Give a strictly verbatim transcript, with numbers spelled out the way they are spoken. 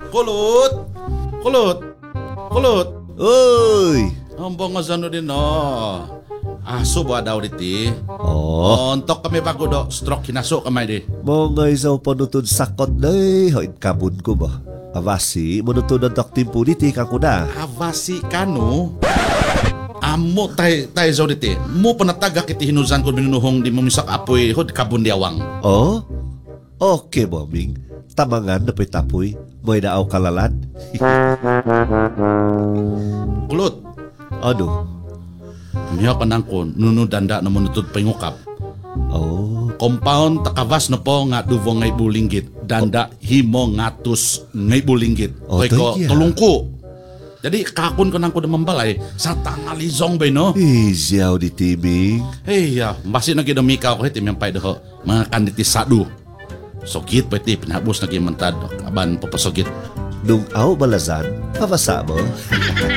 Kulot! Kulot! Kulot! Uy! Ambong nga zano din no. Aso ba daw diti? Oh, Ontok kami bago do. Stroke kinaso kamay di. mga isaw panutod sakot na eh. Hoin kabun ko ba? Avasi, manutod ang taktim po diti kako na. Avasi kano? Amo tay tay zaw diti. Mo panataga kiti hinuzan ko binunuhong di mamisak apoy hod kabun diawang. Oh? Okay, moming. Tamangan na tapoy. May naaw kalalan. Kulot! Ano? Miha pa nang ko, nunudanda na manutod pangukap. Oh, Compound takavas na po nga duvo ngay bulinggit. Danda himo ngatus ngay bulinggit. Oh, Kaya ko, thank you. tulong ko. Jadi kakun ko nang ko naman balay sa tangalizong ba no? easyaw di timing. Hey, ya, basi na ginamikaw ko hitim yung paydo ho. Mga kanditi sadu. Sogit pa iti, pinabos na gimantad. Aban, papasogit. Nung aw balazan, pabasa mo.